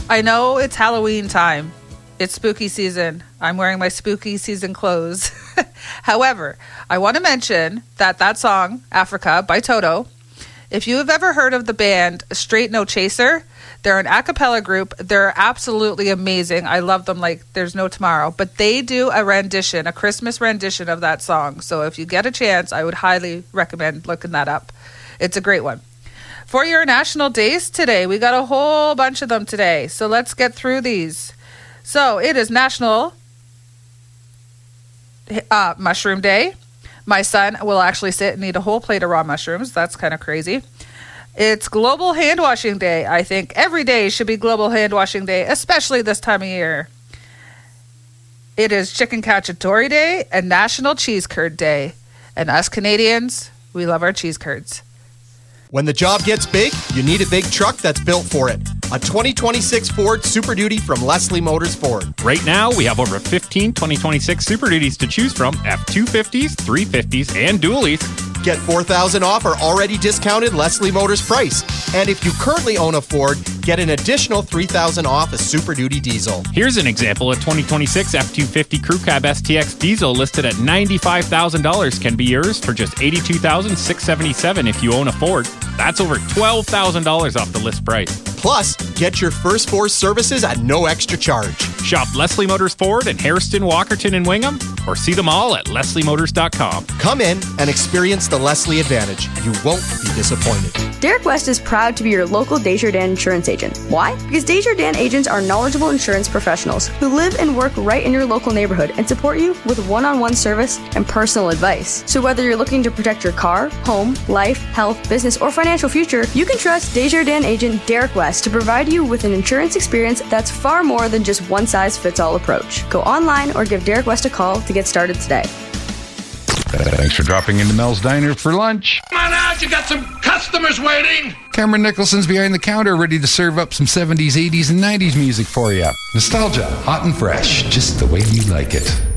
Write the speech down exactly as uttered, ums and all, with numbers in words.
I know it's Halloween time. It's spooky season. I'm wearing my spooky season clothes. However, I want to mention that that song, Africa, by Toto, if you have ever heard of the band Straight No Chaser, they're an a cappella group. They're absolutely amazing. I love them like there's no tomorrow. But they do a rendition, a Christmas rendition of that song. So if you get a chance, I would highly recommend looking that up. It's a great one. For your national days today, we got a whole bunch of them today. So let's get through these. So it is National uh, Mushroom Day. My son will actually sit and eat a whole plate of raw mushrooms. That's kind of crazy. It's Global Hand Washing Day. I think every day should be Global Hand Washing Day, especially this time of year. It is Chicken Cacciatore Day and National Cheese Curd Day. And us Canadians, we love our cheese curds. When the job gets big, you need a big truck that's built for it. A twenty twenty-six Ford Super Duty from Leslie Motors Ford. Right now, we have over fifteen twenty twenty-six Super Duties to choose from, F two fifties, three fifties, and dualies. Get four thousand dollars off our already discounted Leslie Motors price. And if you currently own a Ford, get an additional three thousand dollars off a Super Duty diesel. Here's an example. A twenty twenty-six F two fifty Crew Cab S T X diesel listed at ninety-five thousand dollars can be yours for just eighty-two thousand six hundred seventy-seven dollars if you own a Ford. That's over twelve thousand dollars off the list price. Plus, get your first four services at no extra charge. Shop Leslie Motors Ford in Hairston, Walkerton, and Wingham, or see them all at leslie motors dot com. Come in and experience the Leslie advantage. You won't be disappointed. Derek West is proud to be your local Desjardins insurance agent. Why? Because Desjardins agents are knowledgeable insurance professionals who live and work right in your local neighborhood and support you with one-on-one service and personal advice. So whether you're looking to protect your car, home, life, health, business, or financial future, you can trust Desjardins agent Derek West to provide you with an insurance experience that's far more than just one-size-fits-all approach. Go online or give Derek West a call to get started today. Thanks for dropping into Mel's Diner for lunch. Come on out, you got some customers waiting. Cameron Nicholson's behind the counter, ready to serve up some seventies, eighties, and nineties music for you. Nostalgia, hot and fresh, just the way you like it.